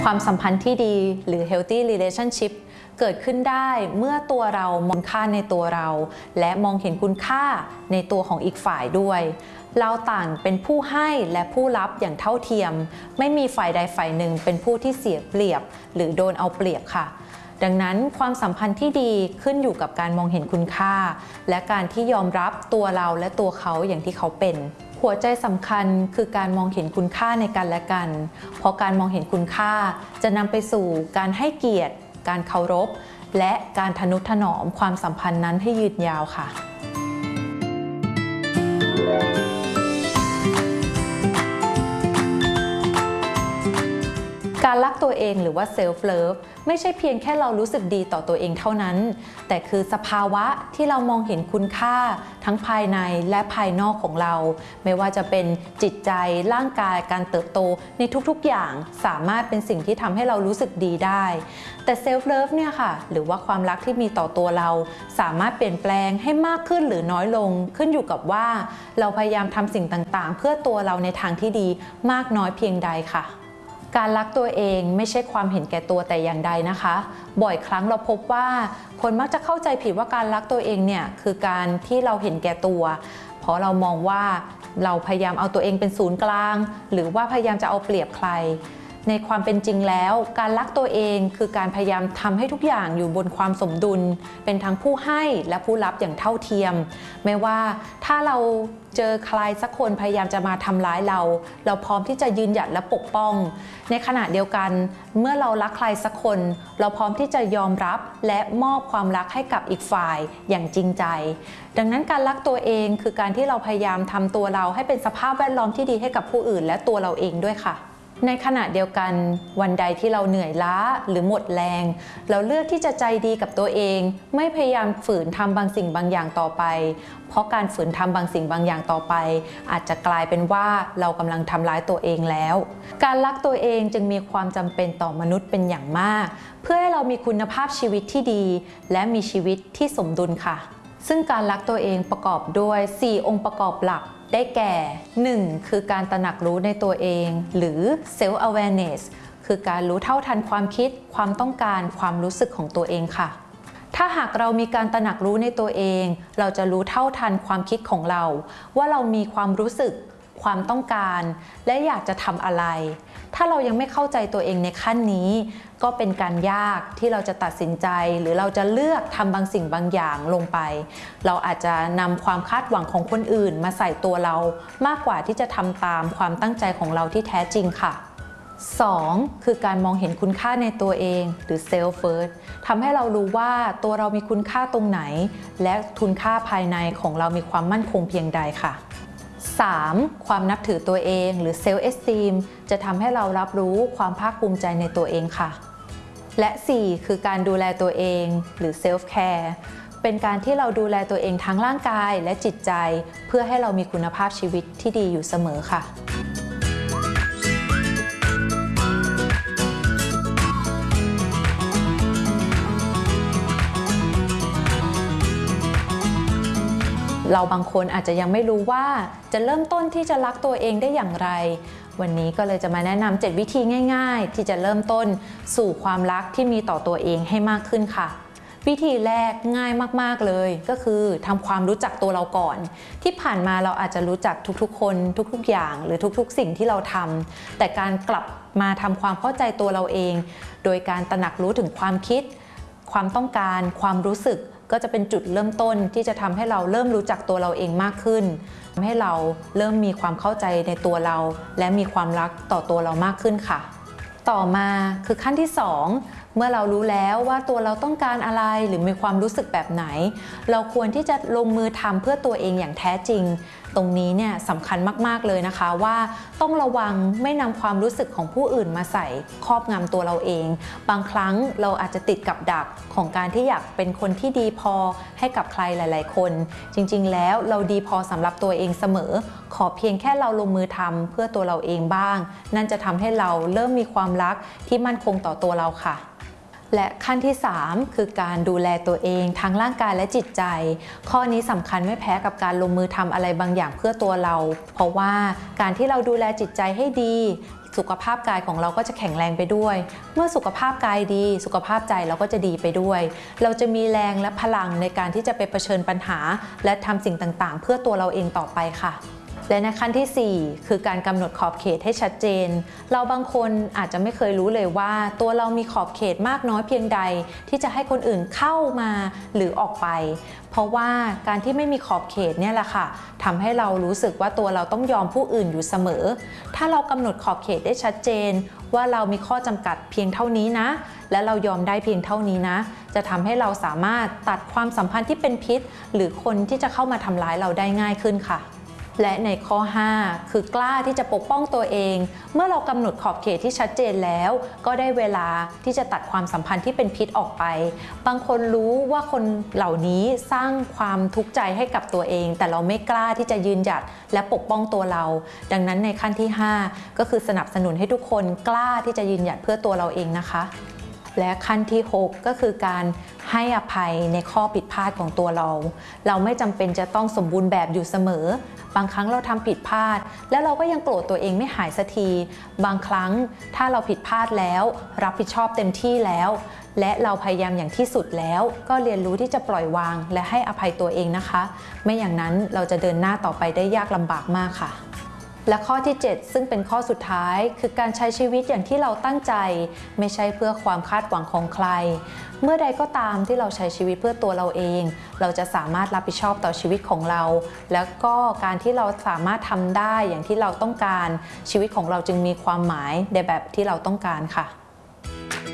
ความสัมพันธ์ที่ดีหรือ healthy relationship เกิดขึ้นได้เมื่อตัวเรามองค่าในตัวเราและมองเห็นคุณค่าในตัวของอีกฝ่ายด้วยเราต่างเป็นผู้ให้และผู้รับอย่างเท่าเทียมไม่มีฝ่ายใดฝ่ายหนึ่งเป็นผู้ที่เสียเปรียบหรือโดนเอาเปรียบค่ะดังนั้นความสัมพันธ์ที่ดีขึ้นอยู่กับการมองเห็นคุณค่าและการที่ยอมรับตัวเราและตัวเขาอย่างที่เขาเป็นหัวใจสำคัญคือการมองเห็นคุณค่าในกันและกันเพราะการมองเห็นคุณค่าจะนำไปสู่การให้เกียรติการเคารพและการทนุถนอมความสัมพันธ์นั้นให้ยืนยาวค่ะการรักตัวเองหรือว่า self love ไม่ใช่เพียงแค่เรารู้สึกดีต่อตัวเองเท่านั้นแต่คือสภาวะที่เรามองเห็นคุณค่าทั้งภายในและภายนอกของเราไม่ว่าจะเป็นจิตใจร่างกายการเติบโตในทุกๆอย่างสามารถเป็นสิ่งที่ทำให้เรารู้สึกดีได้แต่ self love เนี่ยค่ะหรือว่าความรักที่มีต่อตัวเราสามารถเปลี่ยนแปลงให้มากขึ้นหรือน้อยลงขึ้นอยู่กับว่าเราพยายามทำสิ่งต่างๆเพื่อตัวเราในทางที่ดีมากน้อยเพียงใดค่ะการรักตัวเองไม่ใช่ความเห็นแก่ตัวแต่อย่างใดนะคะบ่อยครั้งเราพบว่าคนมักจะเข้าใจผิดว่าการรักตัวเองเนี่ยคือการที่เราเห็นแก่ตัวเพราะเรามองว่าเราพยายามเอาตัวเองเป็นศูนย์กลางหรือว่าพยายามจะเอาเปรียบใครในความเป็นจริงแล้วการรักตัวเองคือการพยายามทำให้ทุกอย่างอยู่บนความสมดุลเป็นทั้งผู้ให้และผู้รับอย่างเท่าเทียมไม่ว่าถ้าเราเจอใครสักคนพยายามจะมาทำร้ายเราพร้อมที่จะยืนหยัดและปกป้องในขณะเดียวกันเมื่อเรารักใครสักคนเราพร้อมที่จะยอมรับและมอบความรักให้กับอีกฝ่ายอย่างจริงใจดังนั้นการรักตัวเองคือการที่เราพยายามทำตัวเราให้เป็นสภาพแวดล้อมที่ดีให้กับผู้อื่นและตัวเราเองด้วยค่ะในขณะเดียวกันวันใดที่เราเหนื่อยล้าหรือหมดแรงเราเลือกที่จะใจดีกับตัวเองไม่พยายามฝืนทำบางสิ่งบางอย่างต่อไปเพราะการฝืนทำบางสิ่งบางอย่างต่อไปอาจจะกลายเป็นว่าเรากำลังทำร้ายตัวเองแล้วการรักตัวเองจึงมีความจำเป็นต่อมนุษย์เป็นอย่างมากเพื่อให้เรามีคุณภาพชีวิตที่ดีและมีชีวิตที่สมดุลค่ะซึ่งการรักตัวเองประกอบด้วย4องค์ประกอบหลักได้แก่ 1. คือการตระหนักรู้ในตัวเองหรือ self awareness คือการรู้เท่าทันความคิดความต้องการความรู้สึกของตัวเองค่ะถ้าหากเรามีการตระหนักรู้ในตัวเองเราจะรู้เท่าทันความคิดของเราว่าเรามีความรู้สึกความต้องการและอยากจะทำอะไรถ้าเรายังไม่เข้าใจตัวเองในขั้นนี้ก็เป็นการยากที่เราจะตัดสินใจหรือเราจะเลือกทำบางสิ่งบางอย่างลงไปเราอาจจะนำความคาดหวังของคนอื่นมาใส่ตัวเรามากกว่าที่จะทำตามความตั้งใจของเราที่แท้จริงค่ะ 2. คือการมองเห็นคุณค่าในตัวเองหรือ self worth ทำให้เรารู้ว่าตัวเรามีคุณค่าตรงไหนและคุณค่าภายในของเรามีความมั่นคงเพียงใดค่ะ 3. ความนับถือตัวเองหรือ self esteem จะทำให้เรารับรู้ความภาคภูมิใจในตัวเองค่ะและ 4. คือการดูแลตัวเองหรือ self care เป็นการที่เราดูแลตัวเองทั้งร่างกายและจิตใจเพื่อให้เรามีคุณภาพชีวิตที่ดีอยู่เสมอค่ะเราบางคนอาจจะยังไม่รู้ว่าจะเริ่มต้นที่จะรักตัวเองได้อย่างไรวันนี้ก็เลยจะมาแนะนำ7วิธีง่ายๆที่จะเริ่มต้นสู่ความรักที่มีต่อตัวเองให้มากขึ้นค่ะวิธีแรกง่ายมากๆเลยก็คือทำความรู้จักตัวเราก่อนที่ผ่านมาเราอาจจะรู้จักทุกๆคนทุกๆอย่างหรือทุกๆสิ่งที่เราทำแต่การกลับมาทำความเข้าใจตัวเราเองโดยการตระหนักรู้ถึงความคิดความต้องการความรู้สึกก็จะเป็นจุดเริ่มต้นที่จะทำให้เราเริ่มรู้จักตัวเราเองมากขึ้นทำให้เราเริ่มมีความเข้าใจในตัวเราและมีความรักต่อตัวเรามากขึ้นค่ะต่อมาคือขั้นที่ 2เมื่อเรารู้แล้วว่าตัวเราต้องการอะไรหรือมีความรู้สึกแบบไหนเราควรที่จะลงมือทำเพื่อตัวเองอย่างแท้จริงตรงนี้เนี่ยสำคัญมากๆเลยนะคะว่าต้องระวังไม่นำความรู้สึกของผู้อื่นมาใส่ครอบงำตัวเราเองบางครั้งเราอาจจะติดกับดักของการที่อยากเป็นคนที่ดีพอให้กับใครหลายๆคนจริงๆแล้วเราดีพอสำหรับตัวเองเสมอขอเพียงแค่เราลงมือทำเพื่อตัวเราเองบ้างนั่นจะทำให้เราเริ่มมีความรักที่มั่นคงต่อตัวเราค่ะและขั้นที่ 3คือการดูแลตัวเองทั้งร่างกายและจิตใจข้อนี้สำคัญไม่แพ้กับการลงมือทำอะไรบางอย่างเพื่อตัวเราเพราะว่าการที่เราดูแลจิตใจให้ดีสุขภาพกายของเราก็จะแข็งแรงไปด้วยเมื่อสุขภาพกายดีสุขภาพใจเราก็จะดีไปด้วยเราจะมีแรงและพลังในการที่จะไปเผชิญปัญหาและทำสิ่งต่างๆเพื่อตัวเราเองต่อไปค่ะและในขั้นที่ 4 คือการกำหนดขอบเขตให้ชัดเจนเราบางคนอาจจะไม่เคยรู้เลยว่าตัวเรามีขอบเขตมากน้อยเพียงใดที่จะให้คนอื่นเข้ามาหรือออกไปเพราะว่าการที่ไม่มีขอบเขตเนี่ยแหละค่ะทำให้เรารู้สึกว่าตัวเราต้องยอมผู้อื่นอยู่เสมอถ้าเรากำหนดขอบเขตได้ชัดเจนว่าเรามีข้อจำกัดเพียงเท่านี้นะและเรายอมได้เพียงเท่านี้นะจะทำให้เราสามารถตัดความสัมพันธ์ที่เป็นพิษหรือคนที่จะเข้ามาทำร้ายเราได้ง่ายขึ้นค่ะและในข้อ 5 คือกล้าที่จะปกป้องตัวเองเมื่อเรากำหนดขอบเขตที่ชัดเจนแล้วก็ได้เวลาที่จะตัดความสัมพันธ์ที่เป็นพิษออกไปบางคนรู้ว่าคนเหล่านี้สร้างความทุกข์ใจให้กับตัวเองแต่เราไม่กล้าที่จะยืนหยัดและปกป้องตัวเราดังนั้นในขั้นที่ 5 ก็คือสนับสนุนให้ทุกคนกล้าที่จะยืนหยัดเพื่อตัวเราเองนะคะและขั้นที่ 6 ก็คือการให้อภัยในข้อผิดพลาดของตัวเราไม่จำเป็นจะต้องสมบูรณ์แบบอยู่เสมอบางครั้งเราทำผิดพลาดแล้วเราก็ยังโกรธตัวเองไม่หายสักทีบางครั้งถ้าเราผิดพลาดแล้วรับผิดชอบเต็มที่แล้วและเราพยายามอย่างที่สุดแล้วก็เรียนรู้ที่จะปล่อยวางและให้อภัยตัวเองนะคะไม่อย่างนั้นเราจะเดินหน้าต่อไปได้ยากลำบากมากค่ะและข้อที่ 7 ซึ่งเป็นข้อสุดท้ายคือการใช้ชีวิตอย่างที่เราตั้งใจไม่ใช่เพื่อความคาดหวังของใครเมื่อใดก็ตามที่เราใช้ชีวิตเพื่อตัวเราเองเราจะสามารถรับผิดชอบต่อชีวิตของเราแล้วก็การที่เราสามารถทำได้อย่างที่เราต้องการชีวิตของเราจึงมีความหมายในแบบที่เราต้องการค่ะ